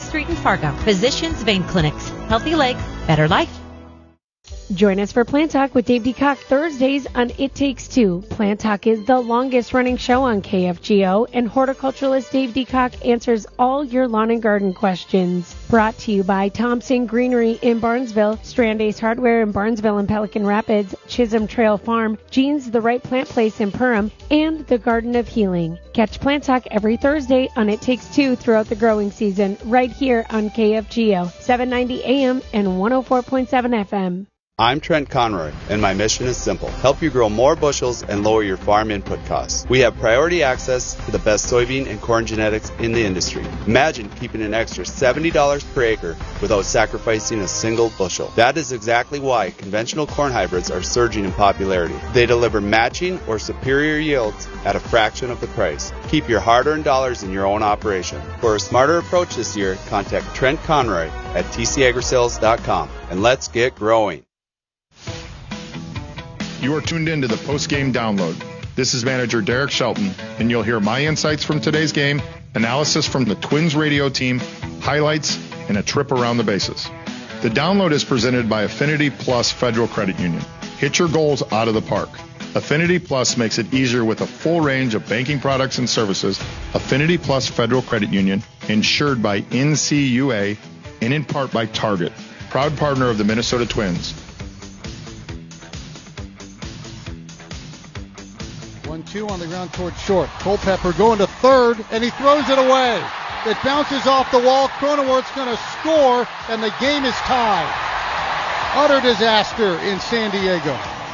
Street in Fargo. Physicians Vein Clinics. Healthy legs, better life. Join us for Plant Talk with Dave DeCock Thursdays on It Takes Two. Plant Talk is the longest running show on KFGO, and horticulturalist Dave DeCock answers all your lawn and garden questions. Brought to you by Thompson Greenery in Barnesville, Strand Ace Hardware in Barnesville and Pelican Rapids, Chisholm Trail Farm, Jean's The Right Plant Place in Perham, and the Garden of Healing. Catch Plant Talk every Thursday on It Takes Two throughout the growing season, right here on KFGO, 790 AM and 104.7 FM. I'm Trent Conroy, and my mission is simple. Help you grow more bushels and lower your farm input costs. We have priority access to the best soybean and corn genetics in the industry. Imagine keeping an extra $70 per acre without sacrificing a single bushel. That is exactly why conventional corn hybrids are surging in popularity. They deliver matching or superior yields at a fraction of the price. Keep your hard-earned dollars in your own operation. For a smarter approach this year, contact Trent Conroy at tcagrisales.com, and let's get growing. You are tuned in to the post-game download. This is manager Derek Shelton, and you'll hear my insights from today's game, analysis from the Twins radio team, highlights, and a trip around the bases. The download is presented by Affinity Plus Federal Credit Union. Hit your goals out of the park. Affinity Plus makes it easier with a full range of banking products and services. Affinity Plus Federal Credit Union, insured by NCUA and in part by Target, proud partner of the Minnesota Twins. 1-2 on the ground toward short. Culpepper going to third, and he throws it away. It bounces off the wall. Cronenworth's going to score, and the game is tied. Utter disaster in San Diego.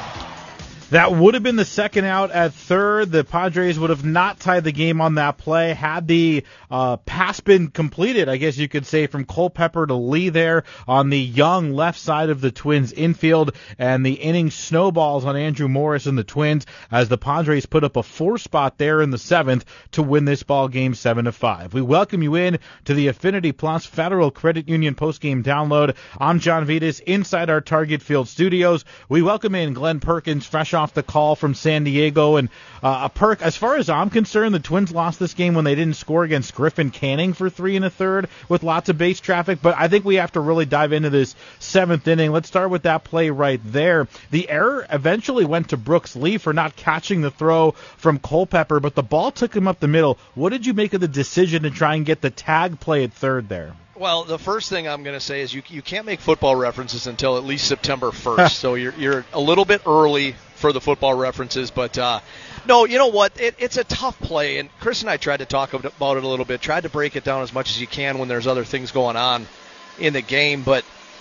That would have been the second out at third. The Padres would have not tied the game on that play had the pass been completed, I guess you could say, from Culpepper to Lee there on the young left side of the Twins infield, and the inning snowballs on Andrew Morris and the Twins as the Padres put up a 4 spot there in the 7th to win this ball game 7-5. We welcome you in to the Affinity Plus Federal Credit Union postgame download. I'm John Vitas inside our Target Field studios. We welcome in Glenn Perkins, fresh off the call from San Diego, and a perk. As far as I'm concerned, the Twins lost this game when they didn't score against Griffin Canning for 3 1/3 with lots of base traffic, but I think we have to really dive into this 7th inning. Let's start with that play right there. The error eventually went to Brooks Lee for not catching the throw from Culpepper, but the ball took him up the middle. What did you make of the decision to try and get the tag play at third there? Well, the first thing I'm going to say is you can't make football references until at least September 1st, so you're a little bit early for the football references, but no, you know what? It's a tough play, and Chris and I tried to talk about it a little bit, tried to break it down as much as you can when there's other things going on in the game, but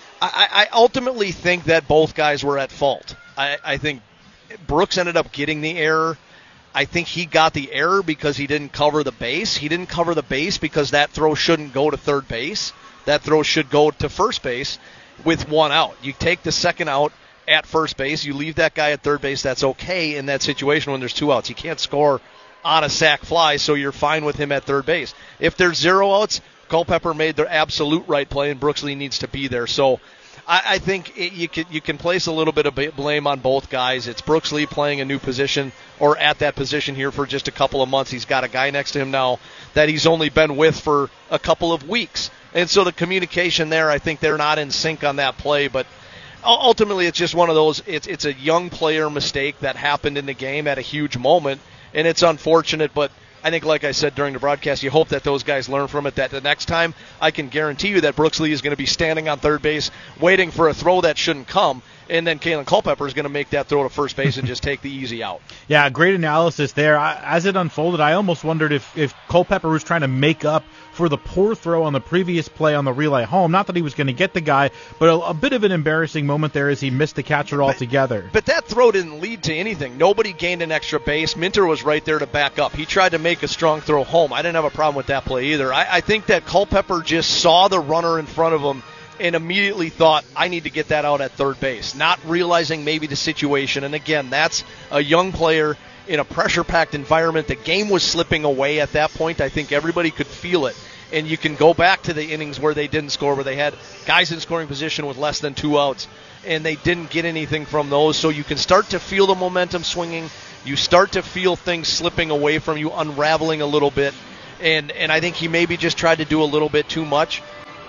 I ultimately think that both guys were at fault. I think Brooks ended up getting the error. I think he got the error because he didn't cover the base. He didn't cover the base because that throw shouldn't go to third base. That throw should go to first base with 1 out. You take the second out at first base. You leave that guy at third base. That's okay in that situation when there's 2 outs. You can't score on a sac fly, so you're fine with him at third base. If there's 0 outs, Culpepper made the absolute right play, and Brooks Lee needs to be there. So I think you can place a little bit of blame on both guys. It's Brooks Lee playing a new position, or at that position here for just a couple of months. He's got a guy next to him now that he's only been with for a couple of weeks. And so the communication there, I think they're not in sync on that play. But ultimately, it's just one of those, it's a young player mistake that happened in the game at a huge moment, and it's unfortunate, but I think, like I said during the broadcast, you hope that those guys learn from it, that the next time I can guarantee you that Brooks Lee is going to be standing on third base waiting for a throw that shouldn't come, and then Kalen Culpepper is going to make that throw to first base and just take the easy out. Yeah, great analysis there. As it unfolded, I almost wondered if Culpepper was trying to make up for the poor throw on the previous play on the relay home. Not that he was going to get the guy, but a bit of an embarrassing moment there as he missed the catcher altogether. But that throw didn't lead to anything. Nobody gained an extra base. Minter was right there to back up. He tried to make a strong throw home. I didn't have a problem with that play either. I think that Culpepper just saw the runner in front of him and immediately thought, I need to get that out at third base, not realizing maybe the situation. And again, that's a young player in a pressure-packed environment. The game was slipping away at that point. I think everybody could feel it. And you can go back to the innings where they didn't score, where they had guys in scoring position with less than 2 outs, and they didn't get anything from those. So you can start to feel the momentum swinging. You start to feel things slipping away from you, unraveling a little bit. And I think he maybe just tried to do a little bit too much.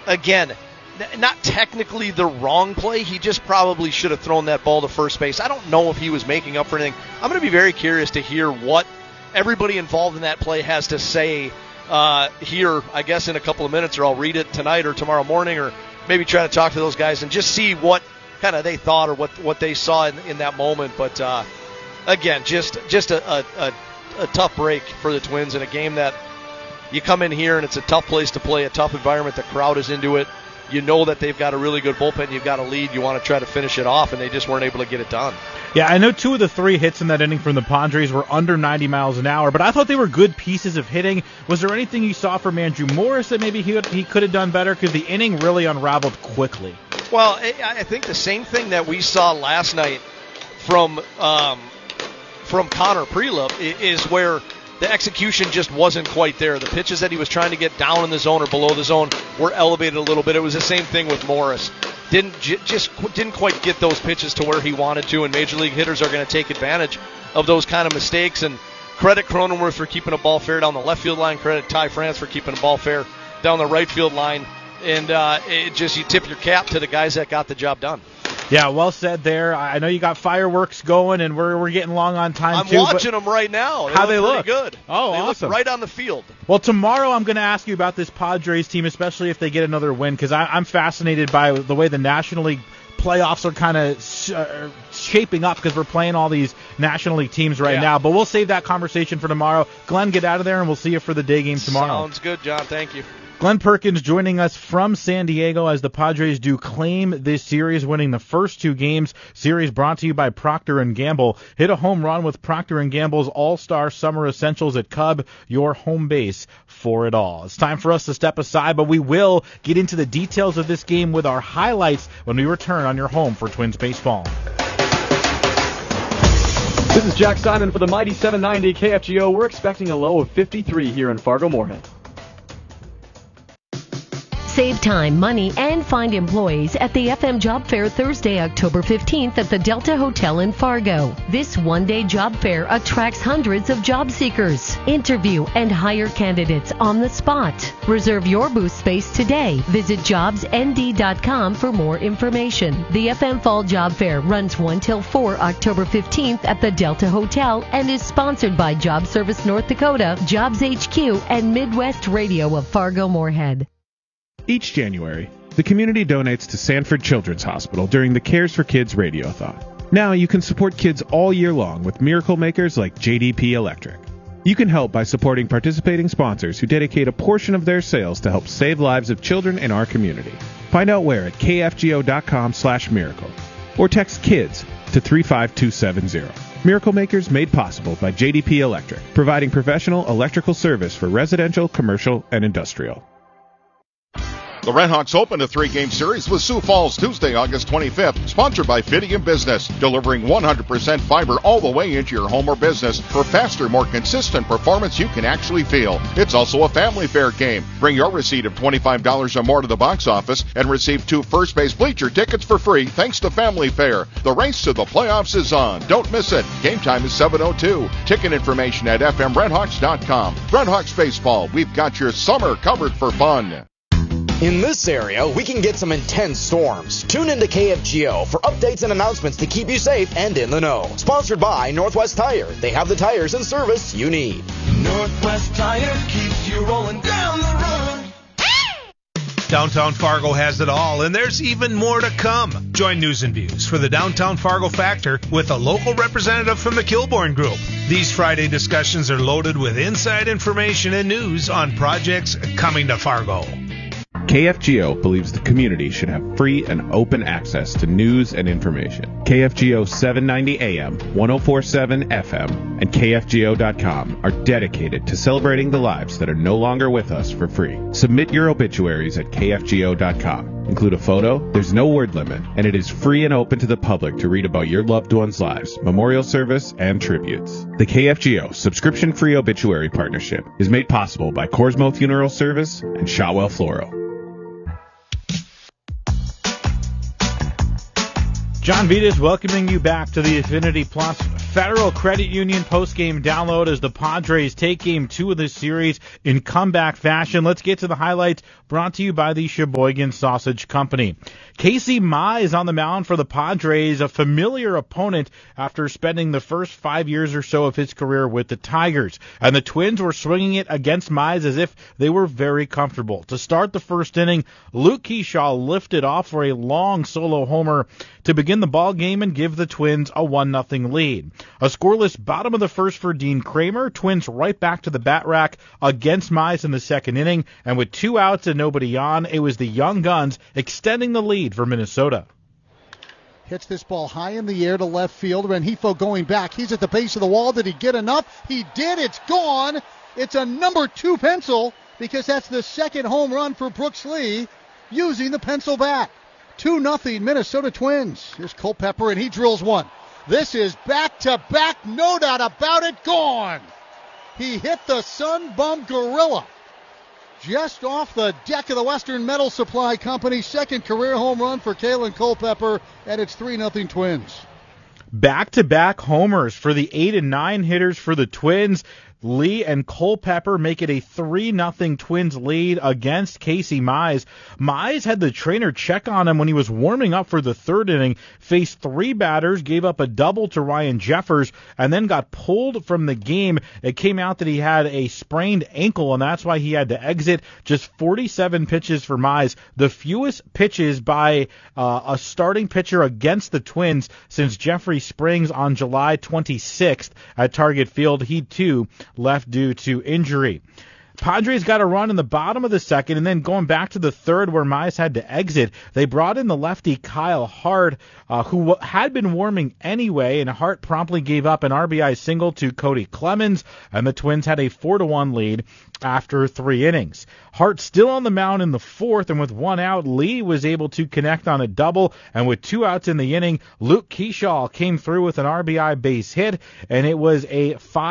again, not technically the wrong play. He just probably should have thrown that ball to first base. I don't know if he was making up for anything. I'm going to be very curious to hear what everybody involved in that play has to say here, I guess, in a couple of minutes, or I'll read it tonight or tomorrow morning, or maybe try to talk to those guys and just see what kind of they thought or what they saw in that moment. But again, just a tough break for the Twins in a game that you come in here and it's a tough place to play, a tough environment. The crowd is into it. You know that they've got a really good bullpen. You've got a lead. You want to try to finish it off, and they just weren't able to get it done. Yeah, I know 2 of the 3 hits in that inning from the Padres were under 90 miles an hour, but I thought they were good pieces of hitting. Was there anything you saw from Andrew Morris that maybe he could have done better? Because the inning really unraveled quickly. Well, I think the same thing that we saw last night from Connor Prielipp is where the execution just wasn't quite there. The pitches that he was trying to get down in the zone or below the zone were elevated a little bit. It was the same thing with Morris. Didn't quite get those pitches to where he wanted to, and major league hitters are going to take advantage of those kind of mistakes. And credit Cronenworth for keeping a ball fair down the left field line. Credit Ty France for keeping a ball fair down the right field line. And you tip your cap to the guys that got the job done. Yeah, well said there. I know you got fireworks going, and we're getting long on time, I'm watching them right now. How they look? Good. Oh, they awesome. Look right on the field. Well, tomorrow I'm going to ask you about this Padres team, especially if they get another win, because I'm fascinated by the way the National League playoffs are kind of shaping up, because we're playing all these National League teams right now. But we'll save that conversation for tomorrow. Glenn, get out of there, and we'll see you for the day game tomorrow. Sounds good, John. Thank you. Glenn Perkins joining us from San Diego as the Padres do claim this series, winning the first 2 games. Series brought to you by Procter & Gamble. Hit a home run with Procter & Gamble's All-Star Summer Essentials at Cub, your home base for it all. It's time for us to step aside, but we will get into the details of this game with our highlights when we return on your home for Twins baseball. This is Jack Simon for the Mighty 790 KFGO. We're expecting a low of 53 here in Fargo-Moorhead. Save time, money, and find employees at the FM Job Fair Thursday, October 15th at the Delta Hotel in Fargo. This one-day job fair attracts hundreds of job seekers. Interview and hire candidates on the spot. Reserve your booth space today. Visit jobsnd.com for more information. The FM Fall Job Fair runs 1 till 4 October 15th at the Delta Hotel and is sponsored by Job Service North Dakota, Jobs HQ, and Midwest Radio of Fargo-Moorhead. Each January, the community donates to Sanford Children's Hospital during the Cares for Kids Radiothon. Now you can support kids all year long with miracle makers like JDP Electric. You can help by supporting participating sponsors who dedicate a portion of their sales to help save lives of children in our community. Find out where at kfgo.com/miracle or text KIDS to 35270. Miracle Makers made possible by JDP Electric, providing professional electrical service for residential, commercial, and industrial. The Redhawks opened a 3-game series with Sioux Falls Tuesday, August 25th, sponsored by Fidium Business, delivering 100% fiber all the way into your home or business for faster, more consistent performance you can actually feel. It's also a family fair game. Bring your receipt of $25 or more to the box office and receive 2 first base bleacher tickets for free thanks to Family Fair. The race to the playoffs is on. Don't miss it. Game time is 7:02. Ticket information at fmredhawks.com. Redhawks Baseball, we've got your summer covered for fun. In this area, we can get some intense storms. Tune into KFGO for updates and announcements to keep you safe and in the know. Sponsored by Northwest Tire. They have the tires and service you need. Northwest Tire keeps you rolling down the road. Downtown Fargo has it all, and there's even more to come. Join News and Views for the Downtown Fargo Factor with a local representative from the Kilbourne Group. These Friday discussions are loaded with inside information and news on projects coming to Fargo. KFGO believes the community should have free and open access to news and information. KFGO 790 AM, 1047 FM, and KFGO.com are dedicated to celebrating the lives that are no longer with us for free. Submit your obituaries at KFGO.com. Include a photo, there's no word limit, and it is free and open to the public to read about your loved ones' lives, memorial service, and tributes. The KFGO subscription-free obituary partnership is made possible by Corsmo Funeral Service and Shotwell Floral. John Vitas welcoming you back to the Affinity Plus Federal Credit Union postgame download as the Padres take Game 2 of this series in comeback fashion. Let's get to the highlights brought to you by the Sheboygan Sausage Company. Casey Mize on the mound for the Padres, a familiar opponent after spending the first 5 years or so of his career with the Tigers. And the Twins were swinging it against Mize as if they were very comfortable. To start the first inning, Luke Keyshaw lifted off for a long solo homer to begin the ball game and give the Twins a 1-0 lead. A scoreless bottom of the first for Dean Kramer. Twins right back to the bat rack against Mize in the second inning, and with 2 outs and nobody on, it was the Young Guns extending the lead for Minnesota. Hits this ball high in the air to left field. Rengifo going back. He's at the base of the wall. Did he get enough? He did. It's gone. It's a number 2 pencil because that's the second home run for Brooks Lee using the pencil bat. 2-0 Minnesota Twins. Here's Culpepper, and he drills one. This is back-to-back, no doubt about it, gone. He hit the Sun-Bum Gorilla just off the deck of the Western Metal Supply Company. Second career home run for Kalen Culpepper, and it's 3-0 Twins. Back-to-back homers for the 8 and 9 hitters for the Twins. Lee and Culpepper make it a 3-0 Twins lead against Casey Mize. Mize had the trainer check on him when he was warming up for the third inning, faced 3 batters, gave up a double to Ryan Jeffers, and then got pulled from the game. It came out that he had a sprained ankle, and that's why he had to exit. Just 47 pitches for Mize, the fewest pitches by a starting pitcher against the Twins since Jeffrey Springs on July 26th at Target Field. He, too, left due to injury. Padres got a run in the bottom of the second, and then going back to the third where Mize had to exit, they brought in the lefty Kyle Hart, who had been warming anyway, and Hart promptly gave up an RBI single to Cody Clemens, and the Twins had a 4-1 lead after 3 innings. Hart still on the mound in the fourth, and with 1 out, Lee was able to connect on a double, and with 2 outs in the inning, Luke Keyshaw came through with an RBI base hit, and it was a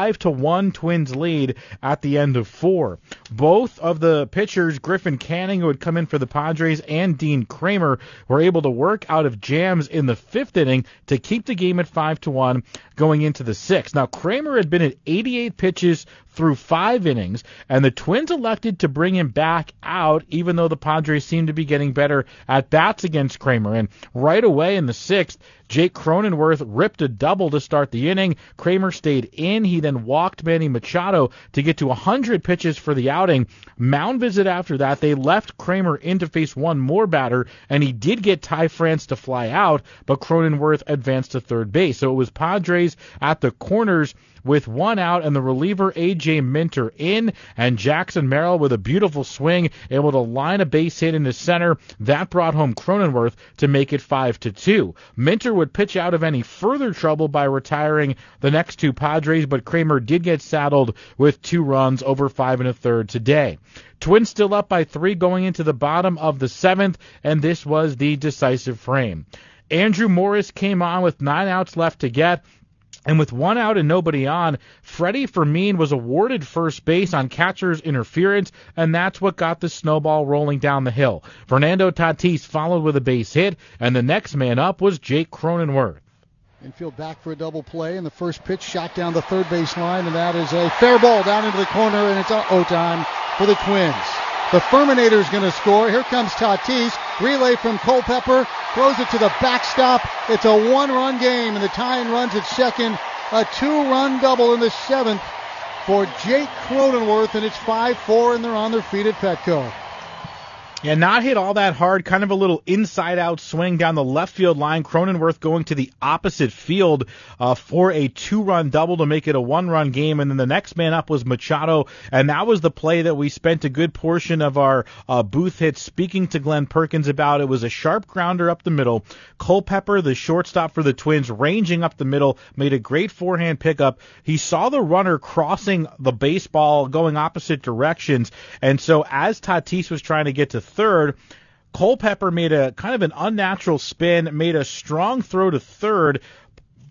5-1 Twins lead at the end of 4. Both of the pitchers, Griffin Canning, who had come in for the Padres, and Dean Kramer, were able to work out of jams in the 5th inning to keep the game at 5-1 going into the 6th. Now, Kramer had been at 88 pitches through 5 innings, and the Twins elected to bring him back out, even though the Padres seemed to be getting better at bats against Kramer. And right away in the 6th, Jake Cronenworth ripped a double to start the inning. Kramer stayed in. He then walked Manny Machado to get to 100 pitches for the outing. Mound visit after that, they left Kramer in to face one more batter, and he did get Ty France to fly out, but Cronenworth advanced to third base. So it was Padres at the corners with 1 out, and the reliever A.J. Minter in, and Jackson Merrill with a beautiful swing, able to line a base hit into center. That brought home Cronenworth to make it 5-2. Minter would pitch out of any further trouble by retiring the next 2 Padres, but Kramer did get saddled with 2 runs over 5 1/3 today. Twins still up by 3 going into the bottom of the 7th, and this was the decisive frame. Andrew Morris came on with 9 outs left to get. And with 1 out and nobody on, Freddie Fermin was awarded first base on catcher's interference, and that's what got the snowball rolling down the hill. Fernando Tatis followed with a base hit, and the next man up was Jake Cronenworth. Infield back for a double play, and the first pitch shot down the third base line, and that is a fair ball down into the corner, and it's time for the Twins. The Furminator's going to score. Here comes Tatis. Relay from Culpepper. Throws it to the backstop. It's a 1-run game, and the tying runs at second. A 2-run double in the 7th for Jake Cronenworth, and it's 5-4, and they're on their feet at Petco. Yeah, not hit all that hard, kind of a little inside-out swing down the left field line. Cronenworth going to the opposite field for a 2-run double to make it a 1-run game, and then the next man up was Machado, and that was the play that we spent a good portion of our booth hit speaking to Glenn Perkins about. It was a sharp grounder up the middle. Culpepper, the shortstop for the Twins, ranging up the middle, made a great forehand pickup. He saw the runner crossing the baseball going opposite directions, and so as Tatis was trying to get to third, Culpepper made a kind of an unnatural spin, made a strong throw to third,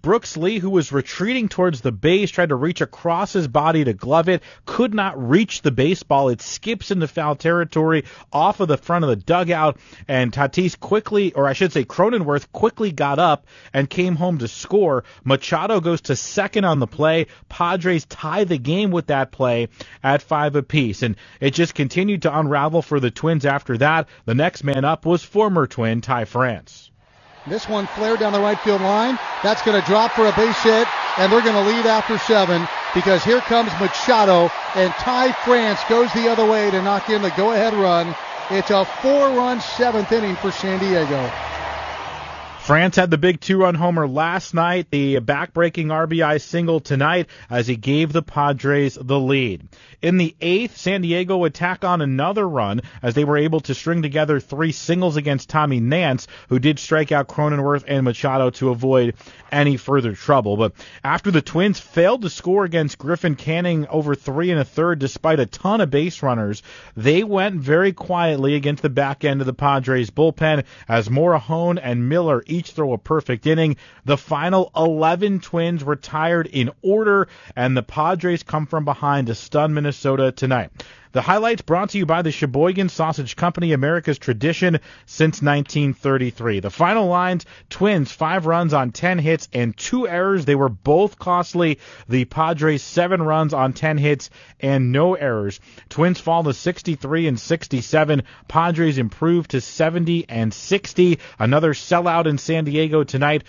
Brooks Lee, who was retreating towards the base, tried to reach across his body to glove it, could not reach the baseball. It skips into foul territory off of the front of the dugout, and Tatis Cronenworth quickly got up and came home to score. Machado goes to second on the play. Padres tie the game with that play at 5 apiece, and it just continued to unravel for the Twins after that. The next man up was former Twin Ty France. This one flared down the right field line. That's going to drop for a base hit, and they're going to lead after 7 because here comes Machado, and Ty France goes the other way to knock in the go-ahead run. It's a 4-run 7th inning for San Diego. France had the big 2-run homer last night, the back-breaking RBI single tonight as he gave the Padres the lead. In the 8th, San Diego would tack on another run as they were able to string together 3 singles against Tommy Nance, who did strike out Cronenworth and Machado to avoid any further trouble. But after the Twins failed to score against Griffin Canning over 3 1/3 despite a ton of base runners, they went very quietly against the back end of the Padres bullpen as Morahone and Miller each throw a perfect inning. The final 11 Twins retired in order, and the Padres come from behind to stun Minnesota tonight. The highlights brought to you by the Sheboygan Sausage Company, America's tradition since 1933. The final lines, Twins 5 runs on 10 hits and 2 errors. They were both costly. The Padres 7 runs on 10 hits and no errors. Twins fall to 63 and 67. Padres improve to 70 and 60. Another sellout in San Diego tonight,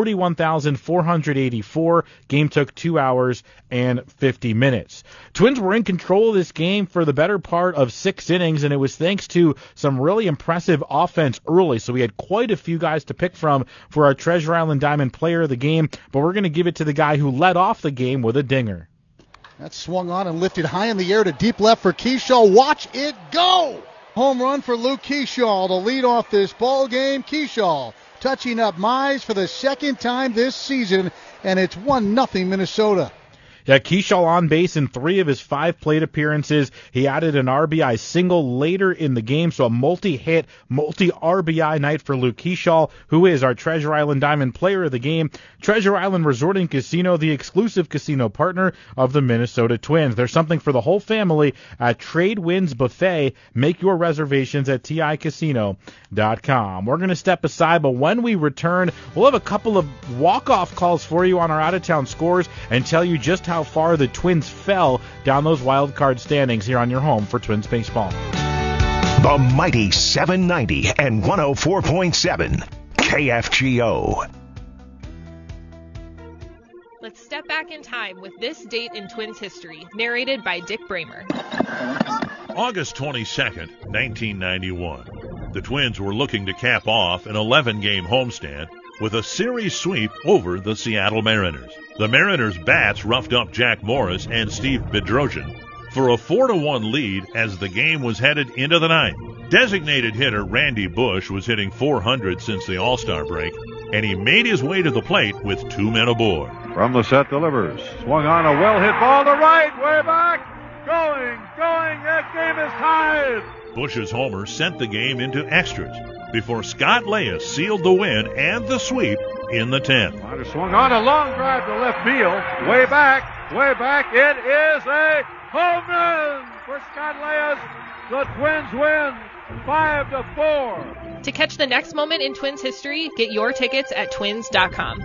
41,484. Game took 2 hours and 50 minutes. Twins were in control of this game for the better part of 6 innings, and it was thanks to some really impressive offense early. So we had quite a few guys to pick from for our Treasure Island Diamond player of the game, but we're going to give it to the guy who led off the game with a dinger. That's swung on and lifted high in the air to deep left for Keyshaw. Watch it go! Home run for Luke Keyshaw to lead off this ball game. Keyshaw touching up Mize for the second time this season, and it's 1-0 Minnesota. Yeah, Keyshaw on base in 3 of his 5 plate appearances. He added an RBI single later in the game, so a multi-hit, multi-RBI night for Luke Keyshaw, who is our Treasure Island Diamond player of the game. Treasure Island Resort and Casino, the exclusive casino partner of the Minnesota Twins. There's something for the whole family at Trade Winds Buffet. Make your reservations at TICasino.com. We're going to step aside, but when we return, we'll have a couple of walk-off calls for you on our out-of-town scores and tell you just how far the Twins fell down those wild card standings here on your home for Twins baseball. The mighty 790 and 104.7 KFGO. Let's step back in time with this date in Twins history, narrated by Dick Bramer. August 22nd, 1991. The Twins were looking to cap off an 11-game homestand with a series sweep over the Seattle Mariners. The Mariners' bats roughed up Jack Morris and Steve Bedrosian for a 4-1 lead as the game was headed into the 9th. Designated hitter Randy Bush was hitting .400 since the All-Star break, and he made his way to the plate with 2 men aboard. From the set delivers. Swung on a well-hit ball to right, way back. Going. That game is tied. Bush's homer sent the game into extras before Scott Leyes sealed the win and the sweep in the 10th. Ryder swung on a long drive to left field. Way back. It is a home run for Scott Leyes. The Twins win 5-4. To catch the next moment in Twins history, get your tickets at twins.com.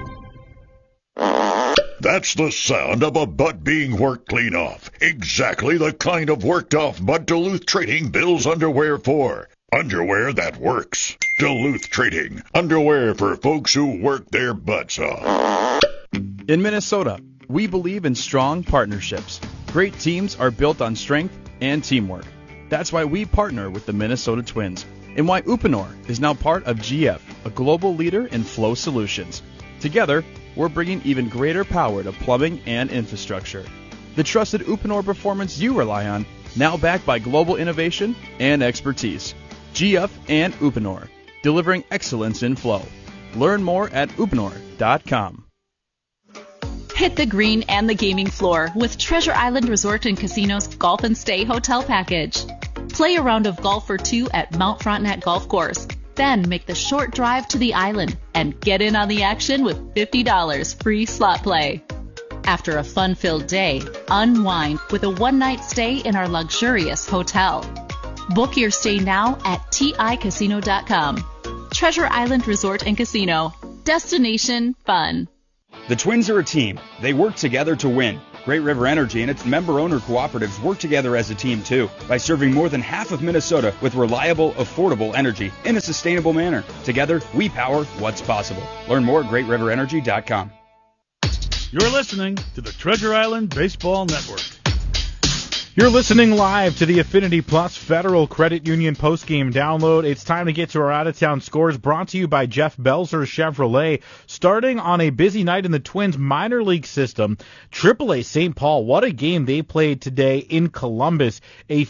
That's the sound of a butt being worked clean off. Exactly the kind of worked off Bud Duluth Trading builds underwear for. Underwear that works. Duluth Trading. Underwear for folks who work their butts off. In Minnesota, we believe in strong partnerships. Great teams are built on strength and teamwork. That's why we partner with the Minnesota Twins, and why Uponor is now part of GF, a global leader in flow solutions. Together, we're bringing even greater power to plumbing and infrastructure. The trusted Uponor performance you rely on, now backed by global innovation and expertise. GF and Uponor, delivering excellence in flow. Learn more at uponor.com. Hit the green and the gaming floor with Treasure Island Resort and Casino's Golf and Stay Hotel Package. Play a round of golf or 2 at Mount Frontenac Golf Course. Then make the short drive to the island and get in on the action with $50 free slot play. After a fun-filled day, unwind with a one-night stay in our luxurious hotel. Book your stay now at TICasino.com. Treasure Island Resort and Casino. Destination fun. The Twins are a team. They work together to win. Great River Energy and its member-owner cooperatives work together as a team, too, by serving more than half of Minnesota with reliable, affordable energy in a sustainable manner. Together, we power what's possible. Learn more at GreatRiverEnergy.com. You're listening to the Treasure Island Baseball Network. You're listening live to the Affinity Plus Federal Credit Union postgame download. It's time to get to our out-of-town scores, brought to you by Jeff Belzer Chevrolet. Starting on a busy night in the Twins minor league system, AAA St. Paul, what a game they played today in Columbus. A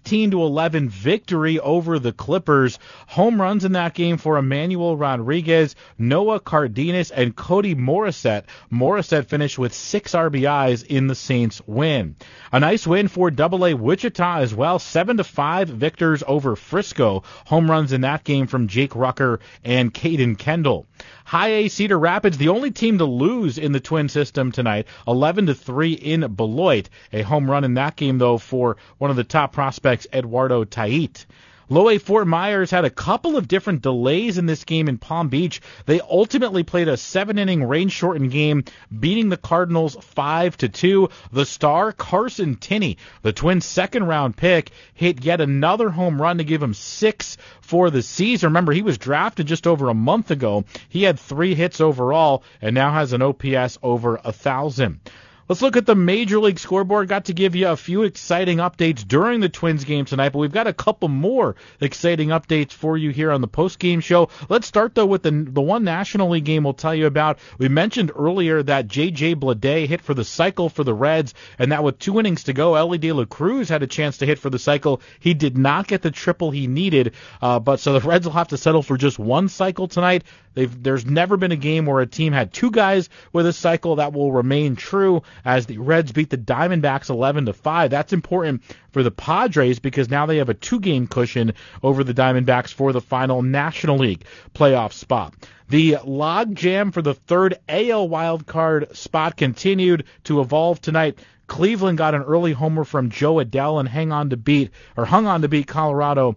15-11 victory over the Clippers. Home runs in that game for Emmanuel Rodriguez, Noah Cardenas, and Cody Morissette. Morissette finished with 6 RBIs in the Saints' win. A nice win for AA Wichita as well, 7-5 victors over Frisco. Home runs in that game from Jake Rucker and Caden Kendall. High A Cedar Rapids, the only team to lose in the Twin system tonight, 11-3 in Beloit. A home run in that game, though, for one of the top prospects, Eduardo Tait. Low A Fort Myers had a couple of different delays in this game in Palm Beach. They ultimately played a 7-inning rain-shortened game, beating the Cardinals 5-2. The star, Carson Tinney, the Twins' second-round pick, hit yet another home run to give him 6 for the season. Remember, he was drafted just over a month ago. He had 3 hits overall and now has an OPS over 1,000. Let's look at the Major League scoreboard. Got to give you a few exciting updates during the Twins game tonight, but we've got a couple more exciting updates for you here on the post-game show. Let's start, though, with the one National League game we'll tell you about. We mentioned earlier that J.J. Bleday hit for the cycle for the Reds, and that with 2 innings to go, Ellie De La Cruz had a chance to hit for the cycle. He did not get the triple he needed, but so the Reds will have to settle for just 1 cycle tonight. There's never been a game where a team had 2 guys with a cycle. That will remain true as the Reds beat the Diamondbacks 11-5. That's important for the Padres because now they have a 2-game cushion over the Diamondbacks for the final National League playoff spot. The log jam for the 3rd AL wildcard spot continued to evolve tonight. Cleveland got an early homer from Joe Adell and hung on to beat Colorado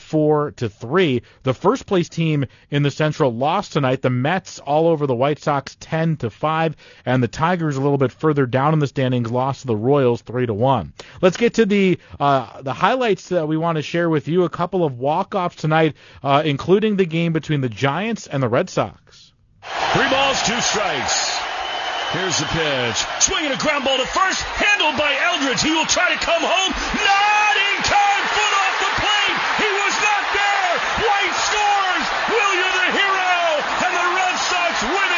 4-3. The first place team in the Central lost tonight. The Mets all over the White Sox 10-5, and the Tigers a little bit further down in the standings lost to the Royals 3-1. Let's get to the highlights that we want to share with you. A couple of walk-offs tonight, including the game between the Giants and the Red Sox. 3 balls, 2 strikes. Here's the pitch. Swinging a ground ball to first. Handled by Eldridge. He will try to come home. Not in time. Foot off the plate. He was not there. White scores. Will, you're the hero. And the Red Sox win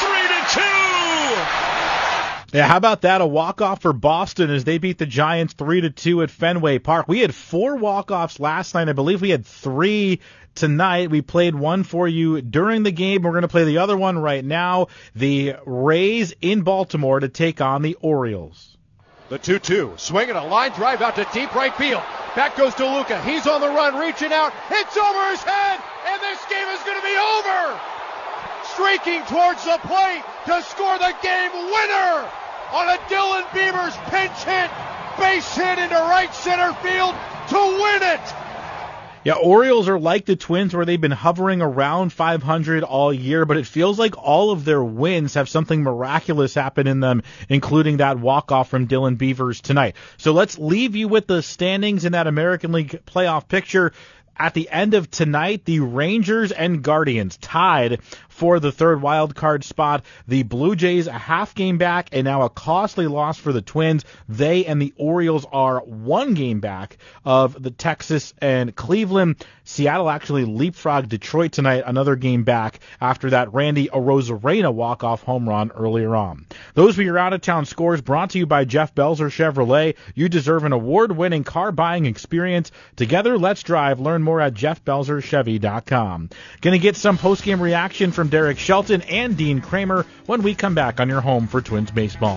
it 3-2. Yeah, how about that? A walk-off for Boston as they beat the Giants 3-2 at Fenway Park. We had 4 walk-offs last night. I believe we had 3 tonight. We played one for you during the game. We're going to play the other one right now. The Rays in Baltimore to take on the Orioles. The 2-2. Swinging a line drive out to deep right field. Back goes to Luca. He's on the run, reaching out. It's over his head, and this game is going to be over. Streaking towards the plate to score the game winner on a Dylan Beavers pinch hit. Base hit into right center field to win it. Yeah, Orioles are like the Twins where they've been hovering around 500 all year, but it feels like all of their wins have something miraculous happen in them, including that walk-off from Dylan Beavers tonight. So let's leave you with the standings in that American League playoff picture. At the end of tonight, the Rangers and Guardians tied for the 3rd wild card spot. The Blue Jays a half game back, and now a costly loss for the Twins. They and the Orioles are 1 game back of the Texas and Cleveland. Seattle actually leapfrogged Detroit tonight, another game back after that Randy Arozarena walk-off home run earlier on. Those were your out-of-town scores brought to you by Jeff Belzer Chevrolet. You deserve an award-winning car buying experience. Together, let's drive. Learn more at JeffBelzerChevy.com. Going to get some post-game reaction from Derek Shelton and Dean Kramer when we come back on your home for Twins baseball.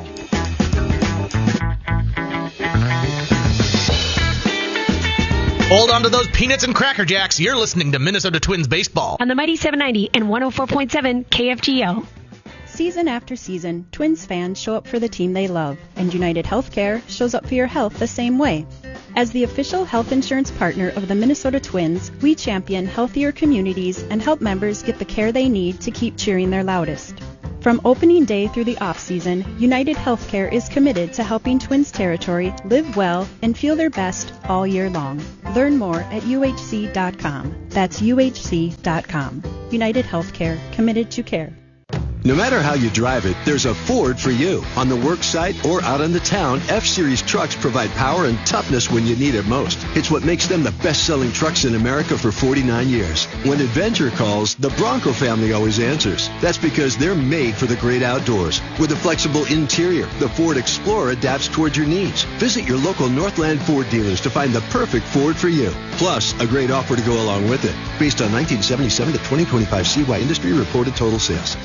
Hold on to those peanuts and Cracker Jacks. You're listening to Minnesota Twins baseball on the Mighty 790 and 104.7 KFGO. Season after season, Twins fans show up for the team they love, and United Healthcare shows up for your health the same way. As the official health insurance partner of the Minnesota Twins, we champion healthier communities and help members get the care they need to keep cheering their loudest. From opening day through the off-season, United Healthcare is committed to helping Twins territory live well and feel their best all year long. Learn more at uhc.com. That's uhc.com. United Healthcare, committed to care. No matter how you drive it, there's a Ford for you. On the work site or out in the town, F-Series trucks provide power and toughness when you need it most. It's what makes them the best-selling trucks in America for 49 years. When adventure calls, the Bronco family always answers. That's because they're made for the great outdoors. With a flexible interior, the Ford Explorer adapts towards your needs. Visit your local Northland Ford dealers to find the perfect Ford for you. Plus, a great offer to go along with it. Based on 1977 to 2025 CY industry reported total sales.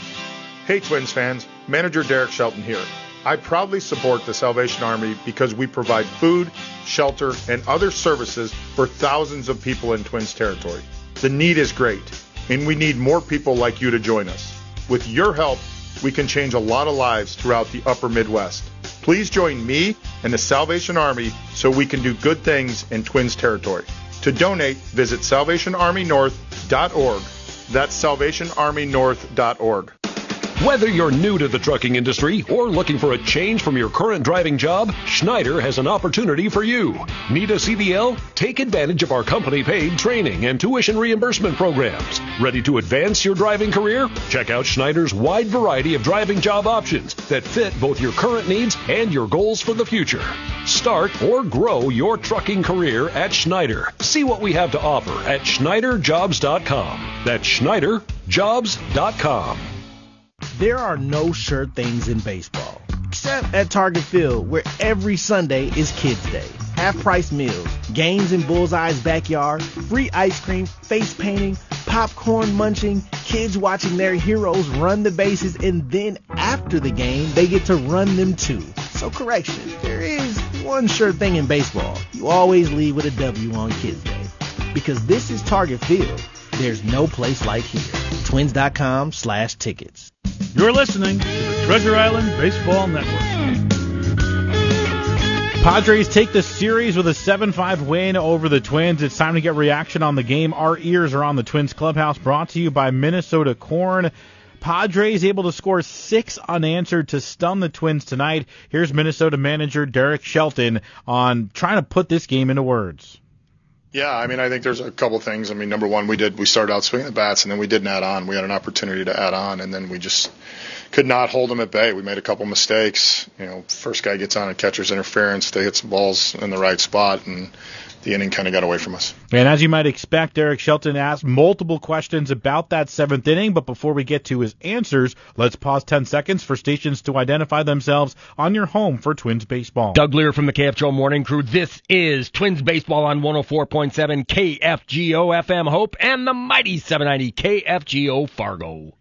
Hey Twins fans, Manager Derek Shelton here. I proudly support the Salvation Army because we provide food, shelter, and other services for thousands of people in Twins territory. The need is great, and we need more people like you to join us. With your help, we can change a lot of lives throughout the upper Midwest. Please join me and the Salvation Army so we can do good things in Twins territory. To donate, visit salvationarmynorth.org. That's salvationarmynorth.org. Whether you're new to the trucking industry or looking for a change from your current driving job, Schneider has an opportunity for you. Need a CDL? Take advantage of our company-paid training and tuition reimbursement programs. Ready to advance your driving career? Check out Schneider's wide variety of driving job options that fit both your current needs and your goals for the future. Start or grow your trucking career at Schneider. See what we have to offer at SchneiderJobs.com. That's SchneiderJobs.com. There are no sure things in baseball, except at Target Field, where every Sunday is Kids Day. Half-price meals, games in Bullseye's backyard, free ice cream, face painting, popcorn munching, kids watching their heroes run the bases, and then after the game, they get to run them too. So correction, there is one sure thing in baseball. You always leave with a W on Kids Day. Because this is Target Field. There's no place like here. Twins.com/tickets. You're listening to the Treasure Island Baseball Network. Padres take the series with a 7-5 win over the Twins. It's time to get reaction on the game. Our ears are on the Twins clubhouse, brought to you by Minnesota Corn. Padres able to score 6 unanswered to stun the Twins tonight. Here's Minnesota manager Derek Shelton on trying to put this game into words. Yeah, I mean, I think there's a couple things. I mean, number one, we started out swinging the bats, and then we didn't add on. We had an opportunity to add on, and then we just could not hold them at bay. We made a couple mistakes. You know, first guy gets on a catcher's interference. They hit some balls in the right spot, and the inning kind of got away from us. And as you might expect, Derek Shelton asked multiple questions about that 7th inning, but before we get to his answers, let's pause 10 seconds for stations to identify themselves on your home for Twins baseball. Doug Lear from the KFGO Morning Crew. This is Twins baseball on 104.7 KFGO FM Hope and the mighty 790 KFGO Fargo.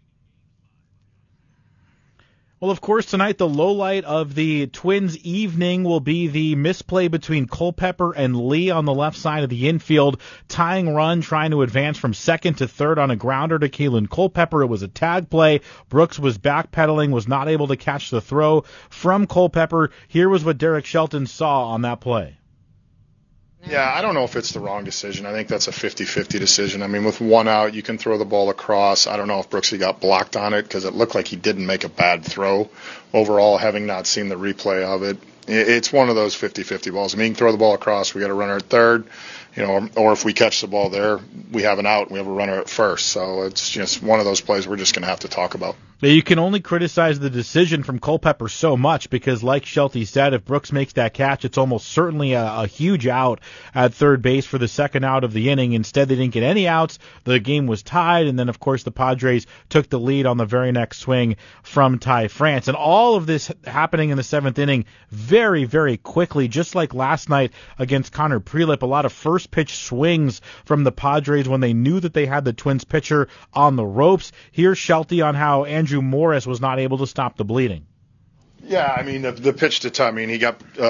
Well, of course, tonight the lowlight of the Twins' evening will be the misplay between Culpepper and Lee on the left side of the infield. Tying run, trying to advance from second to third on a grounder to Kalen Culpepper. It was a tag play. Brooks was backpedaling, was not able to catch the throw from Culpepper. Here was what Derek Shelton saw on that play. Yeah, I don't know if it's the wrong decision. I think that's a 50-50 decision. I mean, with one out, you can throw the ball across. I don't know if Brooksy got blocked on it because it looked like he didn't make a bad throw overall, having not seen the replay of it. It's one of those 50-50 balls. I mean, you can throw the ball across. We got a runner at third, you know, or if we catch the ball there, we have an out. We have a runner at first. So it's just one of those plays we're just going to have to talk about. You can only criticize the decision from Culpepper so much because, like Shelty said, if Brooks makes that catch, it's almost certainly a huge out at third base for the second out of the inning. Instead, they didn't get any outs. The game was tied, and then, of course, the Padres took the lead on the very next swing from Ty France. And all of this happening in the 7th inning very, very quickly, just like last night against Connor Prelip. A lot of first-pitch swings from the Padres when they knew that they had the Twins pitcher on the ropes. Here's Shelty on how Andrew Morris was not able to stop the bleeding. Yeah, I mean, the pitch to Ty, I mean, he got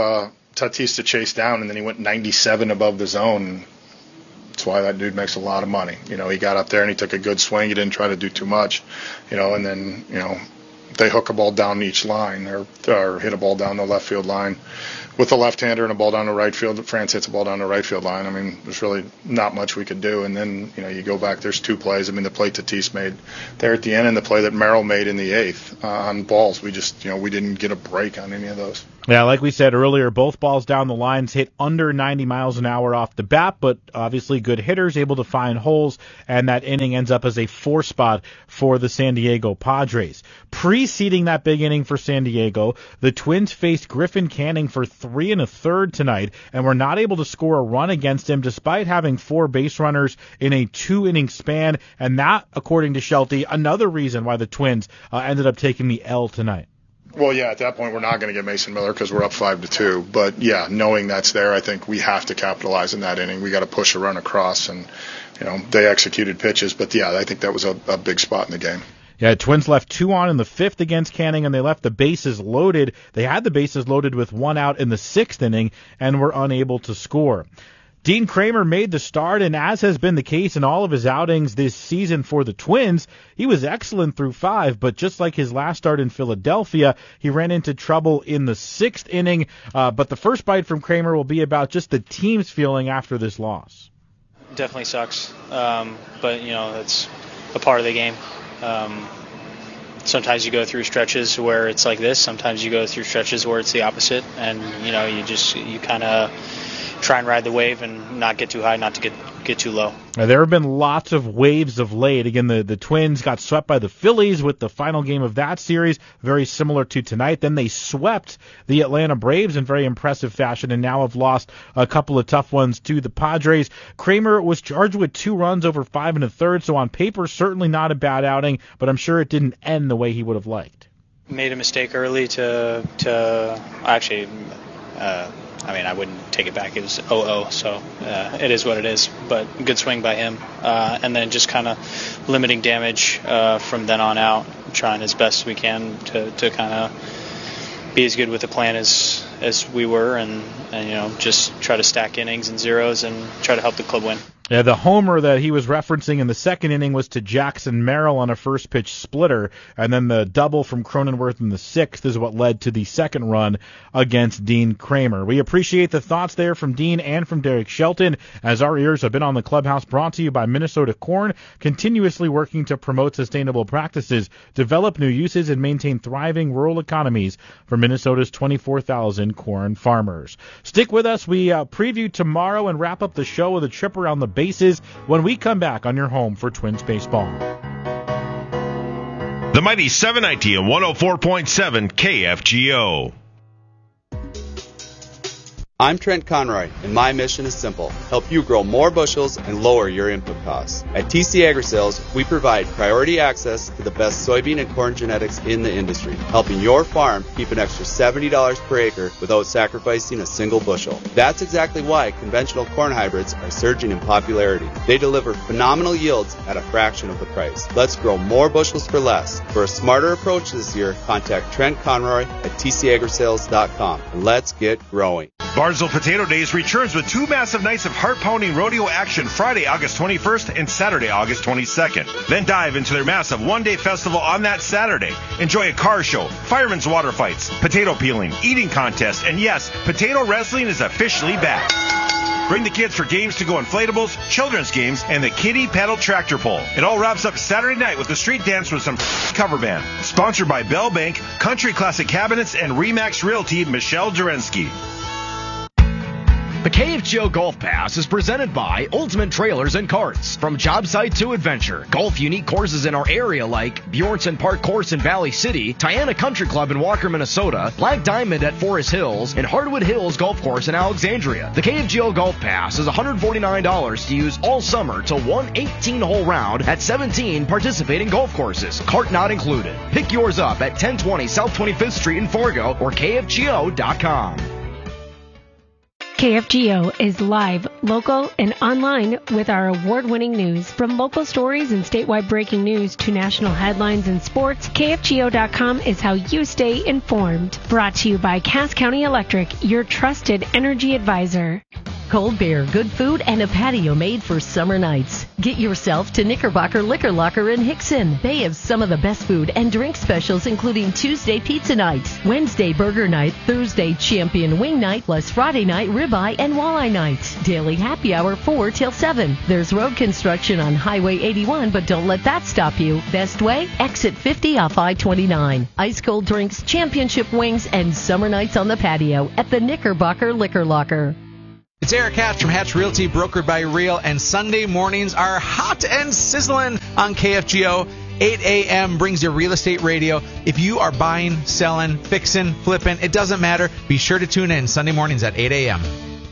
Tatis to chase down, and then he went 97 above the zone. That's why that dude makes a lot of money. You know, he got up there and he took a good swing. He didn't try to do too much, you know, and then, you know, they hook a ball down each line or hit a ball down the left field line with a left-hander and a ball down the right field. France hits a ball down the right field line. I mean, there's really not much we could do. And then, you know, you go back, there's two plays. I mean, the play Tatis made there at the end and the play that Merrill made in the eighth on balls. We just, you know, we didn't get a break on any of those. Yeah, like we said earlier, both balls down the lines hit under 90 miles an hour off the bat, but obviously good hitters able to find holes, and that inning ends up as a 4 spot for the San Diego Padres. Preceding that big inning for San Diego, the Twins faced Griffin Canning for 3 1/3 tonight, and were not able to score a run against him despite having 4 base runners in a 2-inning span, and that, according to Shelty, another reason why the Twins ended up taking the L tonight. Well, yeah, at that point we're not going to get Mason Miller because we're up 5-2. But yeah, knowing that's there, I think we have to capitalize in that inning. We got to push a run across, and you know they executed pitches. But yeah, I think that was a big spot in the game. Yeah, Twins left 2 on in the 5th against Canning, and they left the bases loaded. They had the bases loaded with 1 out in the 6th inning and were unable to score. Dean Kramer made the start, and as has been the case in all of his outings this season for the Twins, he was excellent through 5, but just like his last start in Philadelphia, he ran into trouble in the 6th inning. But the first bite from Kramer will be about just the team's feeling after this loss. Definitely sucks, but, you know, that's a part of the game. Sometimes you go through stretches where it's like this. Sometimes you go through stretches where it's the opposite, and, you know, you kind of try and ride the wave and not get too high, not to get too low. There have been lots of waves of late. Again, the Twins got swept by the Phillies with the final game of that series, very similar to tonight. Then they swept the Atlanta Braves in very impressive fashion and now have lost a couple of tough ones to the Padres. Kramer was charged with 2 runs over 5 1/3, so on paper, certainly not a bad outing, but I'm sure it didn't end the way he would have liked. Made a mistake early to actually... I wouldn't take it back. It was 0-0, so it is what it is. But good swing by him. And then just kind of limiting damage from then on out, trying as best we can to kind of be as good with the plan as we were and, you know, just try to stack innings and zeros and try to help the club win. Yeah, the homer that he was referencing in the 2nd inning was to Jackson Merrill on a first-pitch splitter, and then the double from Cronenworth in the 6th is what led to the 2nd run against Dean Kramer. We appreciate the thoughts there from Dean and from Derek Shelton, as our ears have been on the clubhouse, brought to you by Minnesota Corn, continuously working to promote sustainable practices, develop new uses, and maintain thriving rural economies for Minnesota's 24,000 corn farmers. Stick with us. We preview tomorrow and wrap up the show with a trip around the bases when we come back on your home for Twins baseball. The Mighty 790 and 104.7 KFGO. I'm Trent Conroy, and my mission is simple: help you grow more bushels and lower your input costs. At TC Agri-Sales, we provide priority access to the best soybean and corn genetics in the industry, helping your farm keep an extra $70 per acre without sacrificing a single bushel. That's exactly why conventional corn hybrids are surging in popularity. They deliver phenomenal yields at a fraction of the price. Let's grow more bushels for less. For a smarter approach this year, contact Trent Conroy at tcagrisales.com, and let's get growing. Barnesville Potato Days returns with 2 massive nights of heart-pounding rodeo action Friday, August 21st and Saturday, August 22nd. Then dive into their massive one-day festival on that Saturday. Enjoy a car show, firemen's water fights, potato peeling, eating contest, and yes, potato wrestling is officially back. Bring the kids for games to go inflatables, children's games, and the kiddie paddle tractor pull. It all wraps up Saturday night with a street dance with some cover band. Sponsored by Bell Bank, Country Classic Cabinets, and Remax Realty, Michelle Dorensky. The KFGO Golf Pass is presented by Ultimate Trailers and Carts. From job site to adventure, golf unique courses in our area like Bjornson Park Course in Valley City, Tiana Country Club in Walker, Minnesota, Black Diamond at Forest Hills, and Hardwood Hills Golf Course in Alexandria. The KFGO Golf Pass is $149 to use all summer to one 18-hole round at 17 participating golf courses. Cart not included. Pick yours up at 1020 South 25th Street in Fargo or KFGO.com. KFGO is live, local, and online with our award-winning news. From local stories and statewide breaking news to national headlines and sports, KFGO.com is how you stay informed. Brought to you by Cass County Electric, your trusted energy advisor. Cold beer, good food, and a patio made for summer nights. Get yourself to Knickerbocker Liquor Locker in Hickson. They have some of the best food and drink specials, including Tuesday pizza nights, Wednesday burger night, Thursday champion wing night, plus Friday night ribeye and walleye night. Daily happy hour 4 till 7. There's road construction on Highway 81, but don't let that stop you. Best way? Exit 50 off I-29. Ice cold drinks, championship wings, and summer nights on the patio at the Knickerbocker Liquor Locker. It's Eric Hatch from Hatch Realty, brokered by Real, and Sunday mornings are hot and sizzling on KFGO. 8 a.m. brings you real estate radio. If you are buying, selling, fixing, flipping, it doesn't matter. Be sure to tune in Sunday mornings at 8 a.m.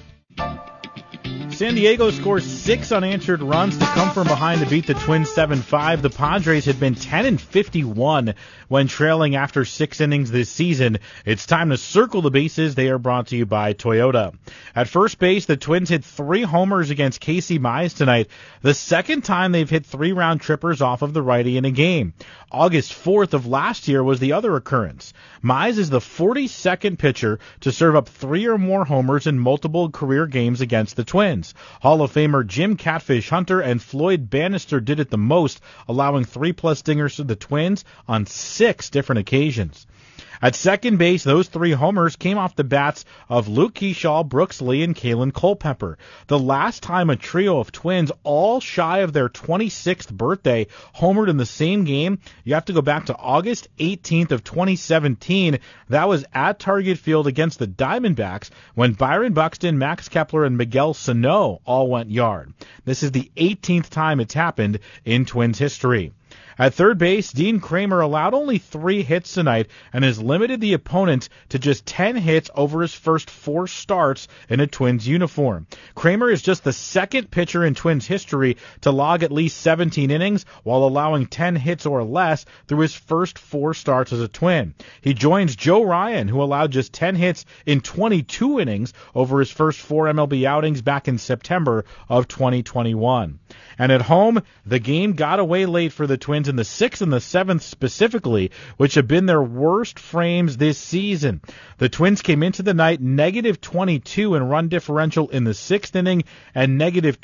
San Diego scores 6 unanswered runs to come from behind to beat the Twins 7-5. The Padres had been 10-51 when trailing after 6 innings this season. It's time to circle the bases. They are brought to you by Toyota. At first base, the Twins hit 3 homers against Casey Mize tonight, the second time they've hit 3-round trippers off of the righty in a game. August 4th of last year was the other occurrence. Mize is the 42nd pitcher to serve up 3 or more homers in multiple career games against the Twins. Hall of Famer Jim Catfish Hunter and Floyd Bannister did it the most, allowing 3+ dingers to the Twins on 6 different occasions. At second base, those 3 homers came off the bats of Luke Kershaw, Brooks Lee, and Kalen Culpepper. The last time a trio of Twins, all shy of their 26th birthday, homered in the same game, you have to go back to August 18th of 2017. That was at Target Field against the Diamondbacks when Byron Buxton, Max Kepler, and Miguel Sano all went yard. This is the 18th time it's happened in Twins history. At third base, Dean Kramer allowed only 3 hits tonight and has limited the opponent to just 10 hits over his first 4 starts in a Twins uniform. Kramer is just the second pitcher in Twins history to log at least 17 innings while allowing 10 hits or less through his first 4 starts as a Twin. He joins Joe Ryan, who allowed just 10 hits in 22 innings over his first 4 MLB outings back in September of 2021. And at home, the game got away late for the Twins in the 6th and the 7th specifically, which have been their worst frames this season. The Twins came into the night -22 in run differential in the 6th inning and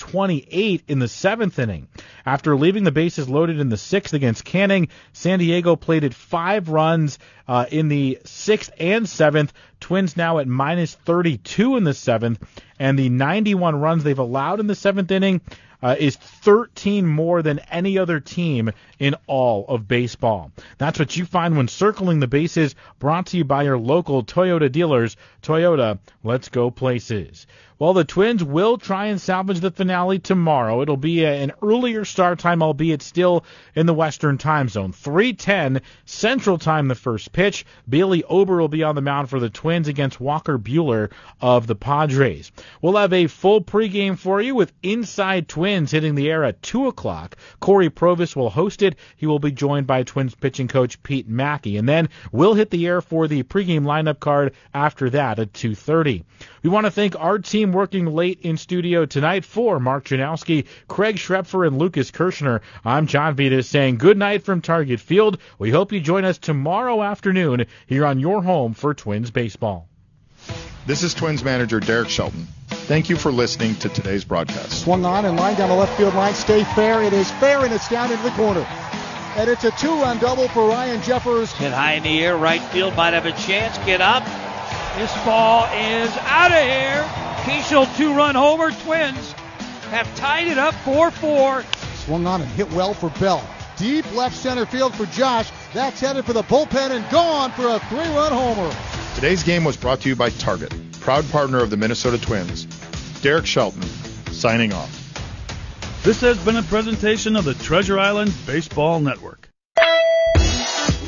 -28 in the 7th inning. After leaving the bases loaded in the 6th against Canning, San Diego played at 5 runs in the 6th and 7th. Twins now at -32 in the 7th, and the 91 runs they've allowed in the 7th inning is 13 more than any other team in all of baseball. That's what you find when circling the bases, brought to you by your local Toyota dealers. Toyota, let's go places. Well, the Twins will try and salvage the finale tomorrow. It'll be an earlier start time, albeit still in the Western time zone. 3:10 Central Time, the first pitch. Bailey Ober will be on the mound for the Twins against Walker Buehler of the Padres. We'll have a full pregame for you with Inside Twins hitting the air at 2 o'clock. Corey Provis will host it. He will be joined by Twins pitching coach Pete Mackey. And then we'll hit the air for the pregame lineup card after that at 2:30. We want to thank our team working late in studio tonight. For Mark Janowski, Craig Schrepfer, and Lucas Kirshner, I'm John Vitas saying good night from Target Field. We hope you join us tomorrow afternoon here on your home for Twins baseball. This is Twins manager Derek Shelton. Thank you for listening to today's broadcast. Swung on and line down the left field line. Stay fair. It is fair, and it's down into the corner. And it's a 2-run double for Ryan Jeffers. Hit high in the air. Right field might have a chance. Get up. This ball is out of here. Keishel 2-run homer. Twins have tied it up 4-4. Swung on and hit well for Bell. Deep left center field for Josh. That's headed for the bullpen and gone for a 3-run homer. Today's game was brought to you by Target, proud partner of the Minnesota Twins. Derek Shelton, signing off. This has been a presentation of the Treasure Island Baseball Network.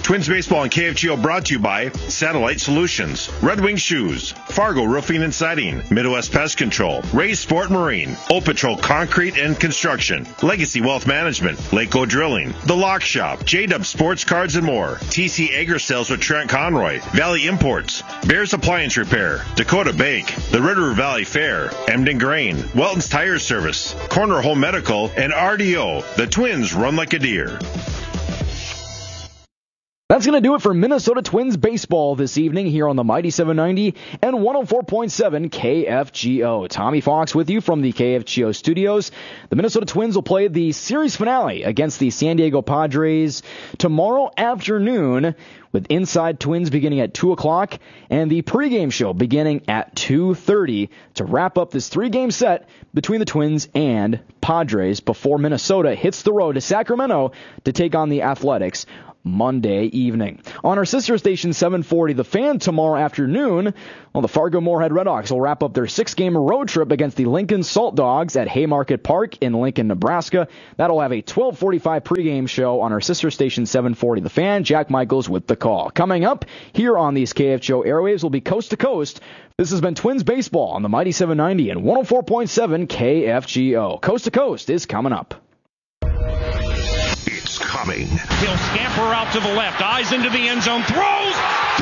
Twins Baseball and KFGO brought to you by Satellite Solutions, Red Wing Shoes, Fargo Roofing and Siding, Midwest Pest Control, Ray's Sport Marine, Old Patrol Concrete and Construction, Legacy Wealth Management, Lakeo Drilling, The Lock Shop, J-Dub Sports Cards and more, TC Agri Sales with Trent Conroy, Valley Imports, Bears Appliance Repair, Dakota Bank, the River Valley Fair, Emden Grain, Welton's Tire Service, Corner Home Medical, and RDO. The Twins run like a deer. That's going to do it for Minnesota Twins baseball this evening here on the Mighty 790 and 104.7 KFGO. Tommy Fox with you from the KFGO studios. The Minnesota Twins will play the series finale against the San Diego Padres tomorrow afternoon, with Inside Twins beginning at 2 o'clock and the pregame show beginning at 2:30 to wrap up this 3-game set between the Twins and Padres before Minnesota hits the road to Sacramento to take on the Athletics Monday evening. On our sister station 740, The Fan, tomorrow afternoon, the Fargo Moorhead Redhawks will wrap up their 6-game road trip against the Lincoln Salt Dogs at Haymarket Park in Lincoln, Nebraska. That'll have a 12:45 pregame show on our sister station 740, The Fan. Jack Michaels with the call. Coming up here on these KFGO airwaves will be Coast to Coast. This has been Twins Baseball on the Mighty 790 and 104.7 KFGO. Coast to Coast is coming up. It's coming. He'll scamper out to the left, eyes into the end zone, throws,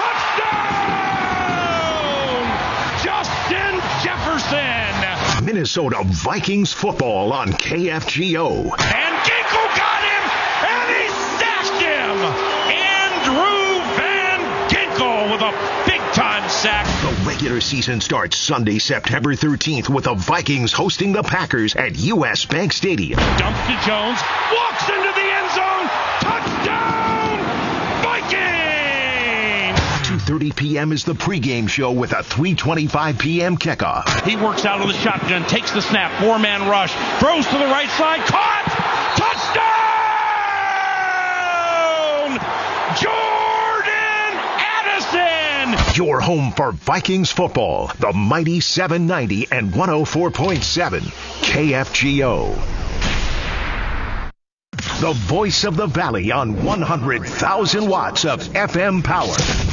touchdown! Justin Jefferson! Minnesota Vikings football on KFGO. And Ginkel got him, and he sacked him! Andrew Van Ginkel with a big-time sack. The regular season starts Sunday, September 13th with the Vikings hosting the Packers at U.S. Bank Stadium. Dumps to Jones, walks into the end zone, touchdown, Vikings! 2:30 p.m. is the pregame show with a 3:25 p.m. kickoff. He works out of the shotgun, takes the snap, 4-man rush, throws to the right side, caught, touchdown! Jordan Addison! Your home for Vikings football, the Mighty 790 and 104.7 KFGO. The voice of the Valley on 100,000 watts of FM power.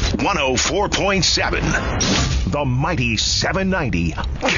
104.7. The Mighty 790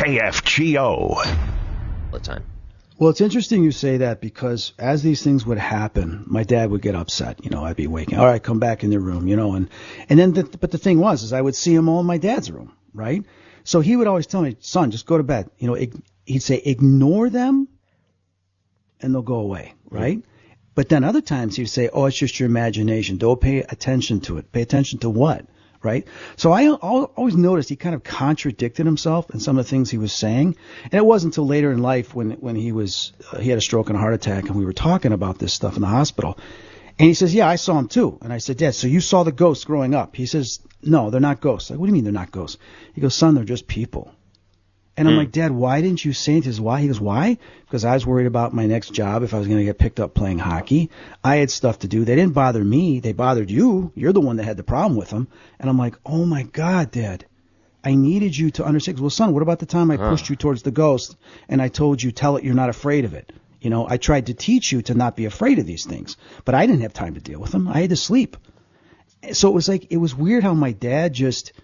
KFGO. What time? Well, it's interesting you say that, because as these things would happen, my dad would get upset. I'd be waking. All right, come back in the room, and then but the thing was I would see him all in my dad's room, right? So he would always tell me, son, just go to bed. He'd say, ignore them and they'll go away, right? Mm-hmm. But then other times he would say, oh, it's just your imagination. Don't pay attention to it. Pay attention to what? Right? So I always noticed he kind of contradicted himself in some of the things he was saying. And it wasn't until later in life when he had a stroke and a heart attack, and we were talking about this stuff in the hospital. And he says, yeah, I saw him too. And I said, Dad, so you saw the ghosts growing up? He says, no, they're not ghosts. Like, what do you mean they're not ghosts? He goes, son, they're just people. And I'm like, Dad, why didn't you say it? He says, why? He goes, why? Because I was worried about my next job, if I was going to get picked up playing hockey. I had stuff to do. They didn't bother me. They bothered you. You're the one that had the problem with them. And I'm like, oh, my God, Dad, I needed you to understand. Well, son, what about the time I pushed you towards the ghost and I told you, tell it you're not afraid of it? I tried to teach you to not be afraid of these things, but I didn't have time to deal with them. I had to sleep. So it was weird how my dad just,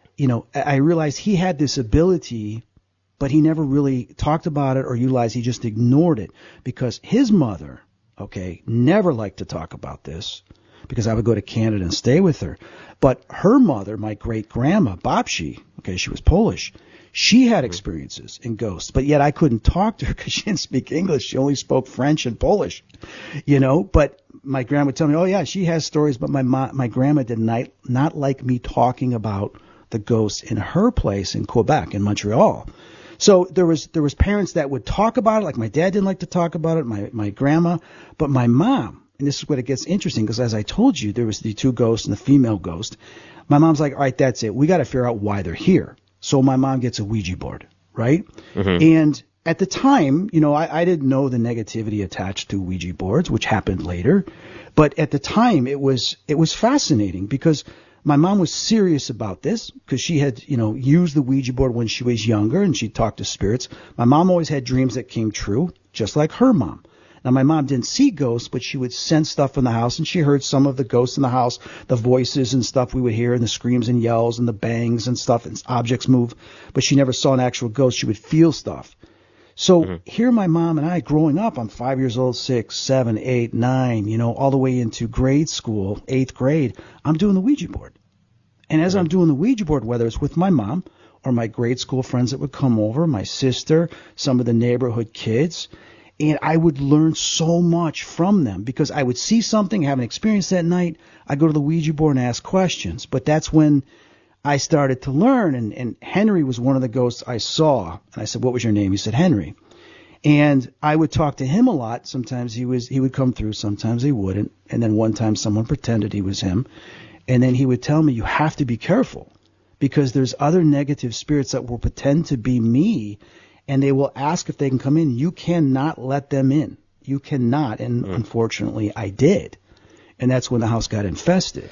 I realized he had this ability, but he never really talked about it or utilized. He just ignored it, because his mother, never liked to talk about this, because I would go to Canada and stay with her. But her mother, my great-grandma, Babci, she was Polish, she had experiences in ghosts, but yet I couldn't talk to her because she didn't speak English. She only spoke French and Polish, But my grandma would tell me, oh, yeah, she has stories, but my grandma did not like me talking about the ghosts in her place in Quebec, in Montreal. So there was parents that would talk about it, like my dad didn't like to talk about it, my grandma, but my mom, and this is where it gets interesting, because as I told you, there was the two ghosts and the female ghost. My mom's like, all right, that's it. We got to figure out why they're here. So my mom gets a Ouija board, right? Mm-hmm. And at the time, I didn't know the negativity attached to Ouija boards, which happened later. But at the time, it was fascinating, because my mom was serious about this, because she had, used the Ouija board when she was younger, and she talked to spirits. My mom always had dreams that came true, just like her mom. Now, my mom didn't see ghosts, but she would sense stuff in the house, and she heard some of the ghosts in the house, the voices and stuff we would hear, and the screams and yells and the bangs and stuff, and objects move. But she never saw an actual ghost. She would feel stuff. So here my mom and I, growing up, I'm 5 years old, 6, 7, 8, 9, all the way into grade school, 8th grade, I'm doing the Ouija board. And as I'm doing the Ouija board, whether it's with my mom or my grade school friends that would come over, my sister, some of the neighborhood kids, and I would learn so much from them because I would see something, have an experience that night. I go to the Ouija board and ask questions. But that's when I started to learn, and Henry was one of the ghosts I saw. And I said, "What was your name?" He said, "Henry." And I would talk to him a lot. Sometimes he would come through, sometimes he wouldn't. And then one time someone pretended he was him. And then he would tell me, "You have to be careful because there's other negative spirits that will pretend to be me, and they will ask if they can come in. You cannot let them in. You cannot." And unfortunately, I did. And that's when the house got infested.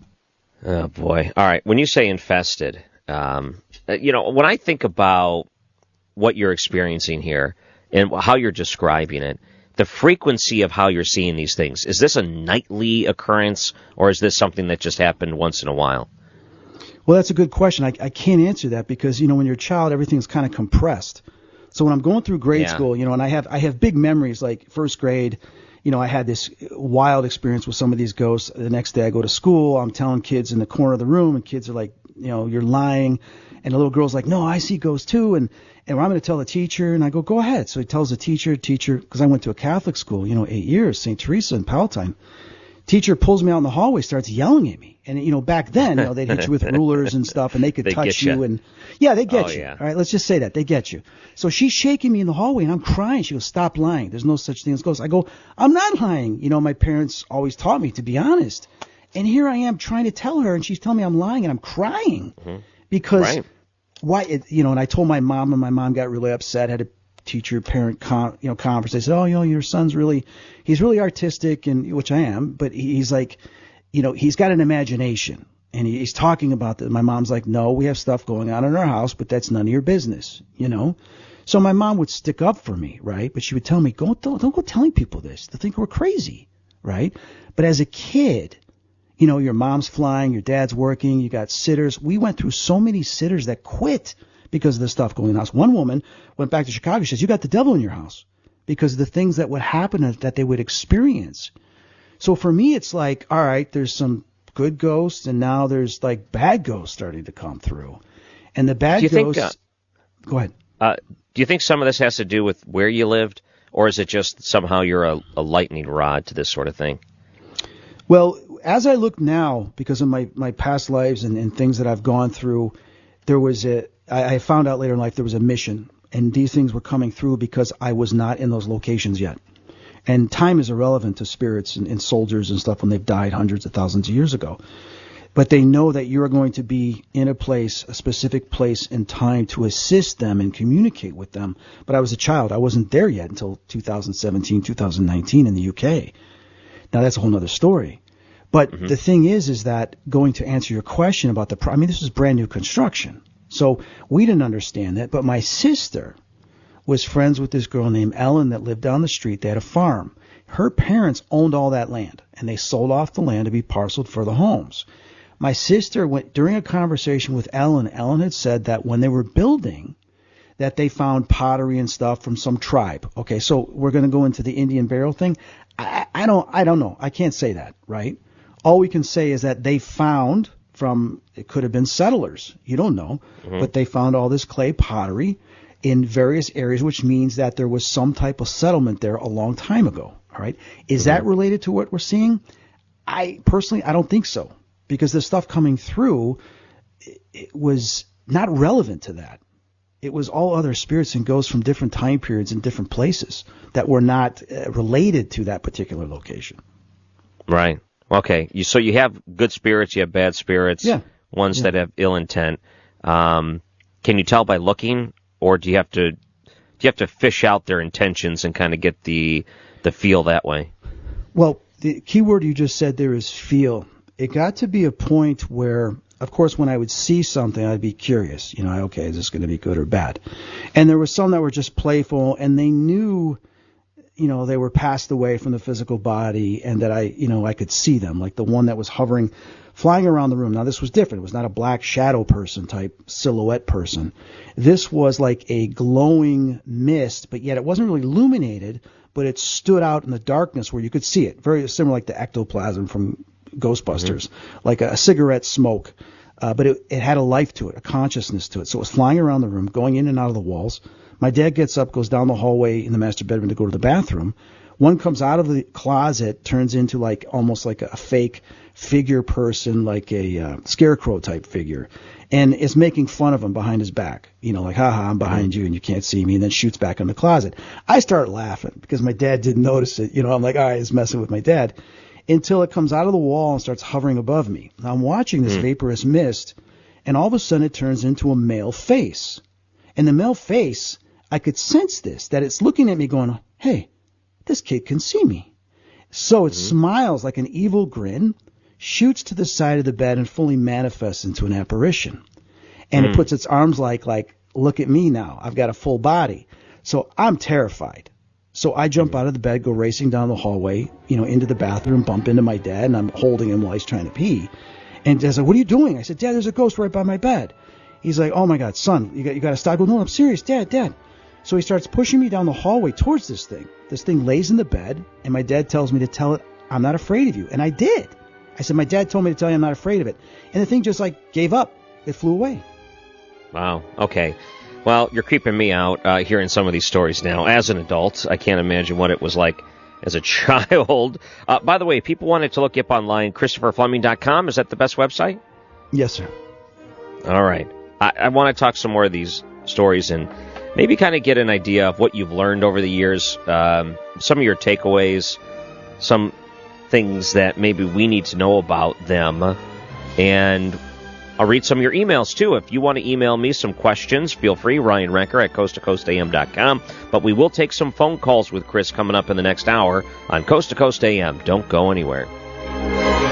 Oh, boy. All right. When you say infested, when I think about what you're experiencing here and how you're describing it, the frequency of how you're seeing these things, is this a nightly occurrence or is this something that just happened once in a while? Well, that's a good question. I can't answer that because, when you're a child, everything's kind of compressed. So when I'm going through grade school, and I have big memories like first grade, I had this wild experience with some of these ghosts. The next day I go to school, I'm telling kids in the corner of the room, and kids are like, "You're lying." And the little girl's like, "No, I see ghosts too." And I'm going to tell the teacher, and I go ahead. So he tells the teacher, because I went to a Catholic school, 8 years, St. Teresa in Palatine. Teacher pulls me out in the hallway, starts yelling at me. And, back then, they'd hit you with rulers and stuff, and they could touch you. And yeah, they get you. Yeah. All right, let's just say that. They get you. So she's shaking me in the hallway, and I'm crying. She goes, "Stop lying. There's no such thing as ghosts." I go, "I'm not lying." My parents always taught me to be honest. And here I am trying to tell her, and she's telling me I'm lying, and I'm crying. Because why? And I told my mom, and my mom got really upset, had a teacher-parent conference. They said, "Oh, your son's he's really artistic," and which I am, but he's like, he's got an imagination, and he's talking about that. My mom's like, "No, we have stuff going on in our house, but that's none of your business," So my mom would stick up for me, right? But she would tell me, don't go telling people this. They'll think we're crazy, right? But as a kid, your mom's flying, your dad's working, you got sitters. We went through so many sitters that quit because of the stuff going in the house. One woman went back to Chicago. She says, "You got the devil in your house," because of the things that would happen that they would experience. So for me, it's like, all right, there's some good ghosts, and now there's like bad ghosts starting to come through. And the bad ghosts... Go ahead. Do you think some of this has to do with where you lived, or is it just somehow you're a lightning rod to this sort of thing? Well, as I look now, because of my past lives and things that I've gone through, I found out later in life there was a mission, and these things were coming through because I was not in those locations yet. And time is irrelevant to spirits and soldiers and stuff when they've died hundreds of thousands of years ago. But they know that you're going to be in a specific place and time to assist them and communicate with them. But I was a child. I wasn't there yet until 2017, 2019 in the UK. Now, that's a whole other story. But the thing is that going to answer your question about this was brand new construction. So we didn't understand that. But my sister was friends with this girl named Ellen that lived down the street. They had a farm. Her parents owned all that land, and they sold off the land to be parceled for the homes. My sister went during a conversation with Ellen. Ellen had said that when they were building, that they found pottery and stuff from some tribe. Okay, so we're going to go into the Indian burial thing. I don't know. I can't say that, right? All we can say is that they found it could have been settlers. You don't know, but they found all this clay pottery in various areas, which means that there was some type of settlement there a long time ago. All right, is that related to what we're seeing? I don't think so. Because the stuff coming through, it was not relevant to that. It was all other spirits and ghosts from different time periods and different places that were not related to that particular location. Right. Okay. So you have good spirits, you have bad spirits, ones that have ill intent. Can you tell by looking, or do you have to fish out their intentions and kind of get the feel that way? Well, the key word you just said there is feel. It got to be a point where, of course, when I would see something, I'd be curious. Okay, is this going to be good or bad? And there were some that were just playful, and they knew they were passed away from the physical body, and that I could see them, like the one that was hovering, flying around the room. Now, this was different. It was not a black shadow person type silhouette person. This was like a glowing mist, but yet it wasn't really illuminated, but it stood out in the darkness where you could see it. Very similar like the ectoplasm from Ghostbusters, like a cigarette smoke. But it had a life to it, a consciousness to it. So it was flying around the room, going in and out of the walls. My dad gets up, goes down the hallway in the master bedroom to go to the bathroom. One comes out of the closet, turns into like almost like a fake figure person, like a scarecrow type figure, and is making fun of him behind his back. Like, haha, I'm behind you and you can't see me, and then shoots back in the closet. I start laughing because my dad didn't notice it. I'm like, all right, it's messing with my dad. Until it comes out of the wall and starts hovering above me. Now I'm watching this vaporous mist, and all of a sudden it turns into a male face. And the male face, I could sense this, that it's looking at me going, hey, this kid can see me. So it smiles like an evil grin, shoots to the side of the bed, and fully manifests into an apparition. And it puts its arms like, look at me now. I've got a full body. So I'm terrified. So I jump out of the bed, go racing down the hallway, into the bathroom, bump into my dad, and I'm holding him while he's trying to pee. And Dad's like, what are you doing? I said, Dad, there's a ghost right by my bed. He's like, oh my God, son, you got to stop. I go, no, I'm serious, Dad. So he starts pushing me down the hallway towards this thing. This thing lays in the bed, and my dad tells me to tell it, I'm not afraid of you. And I did. I said, my dad told me to tell you I'm not afraid of it. And the thing just gave up. It flew away. Wow. Okay. Well, you're creeping me out hearing some of these stories now. As an adult, I can't imagine what it was like as a child. By the way, if people wanted to look you up online, ChristopherFleming.com, is that the best website? Yes, sir. All right. I want to talk some more of these stories and maybe kind of get an idea of what you've learned over the years, some of your takeaways, some things that maybe we need to know about them, and I'll read some of your emails, too. If you want to email me some questions, feel free, Ryan Recker at coasttocoastam.com. But we will take some phone calls with Chris coming up in the next hour on Coast to Coast AM. Don't go anywhere.